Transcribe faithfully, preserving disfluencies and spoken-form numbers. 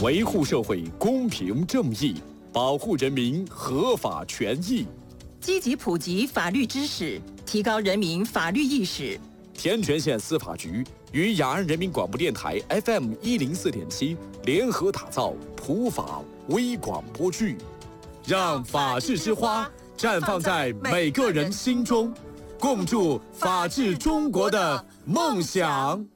维护社会公平正义，保护人民合法权益， 积极普及法律知识，提高人民法律意识。 天全县司法局与雅安人民广播电台 F M 一零四点七联合打造普法微广播剧，让法治之花绽放在每个人心中，共筑法治中国的梦想。